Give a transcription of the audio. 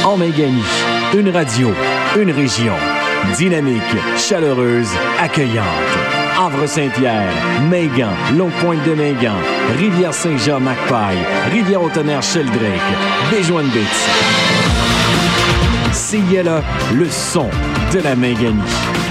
En Mingani, une radio, une région. Dynamique, chaleureuse, accueillante. Havre-Saint-Pierre, Mingan, Longue-Pointe-de-Mingan, Rivière-Saint-Jean-Macpaille, Rivière-au-Tonnerre-Sheldrake, Béjoine-Bitz. CILA, le son de la Mingani.